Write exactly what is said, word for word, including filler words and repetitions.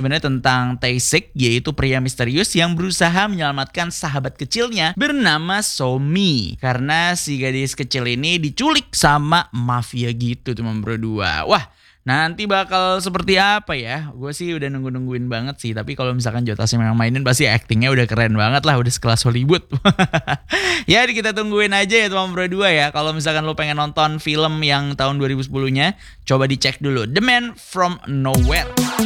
sebenarnya tentang Tae-sik, yaitu pria misterius yang berusaha menyelamatkan sahabat kecilnya bernama Somi. Karena si gadis kecil ini diculik sama mafia gitu teman berdua. Wah, nanti bakal seperti apa ya? Gue sih udah nunggu-nungguin banget sih. Tapi kalau misalkan Joe Taslim yang mainin pasti actingnya udah keren banget lah. Udah sekelas Hollywood. Ya kita tungguin aja ya teman berdua ya. Kalau misalkan lo pengen nonton film yang tahun dua ribu sepuluh-nya, coba dicek dulu The Man From Nowhere.